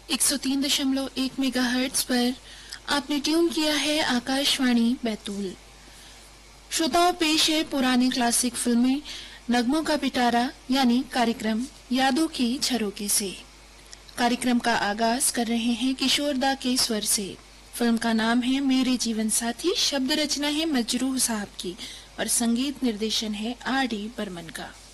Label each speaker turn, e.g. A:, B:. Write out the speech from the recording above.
A: 103.1 megahertz पर आपने tune किया है आकाशवाणी बैतूल। श्रोताओं, पेश है पुरानी क्लासिक फिल्में नगमों का पिटारा यानी कार्यक्रम यादों की झरोके से। कार्यक्रम का आगाज कर रहे हैं किशोरदा के स्वर से। फिल्म का नाम है मेरे जीवन साथी, शब्द रचना है मजरूह साहब की और संगीत निर्देशन है आर डी बर्मन का।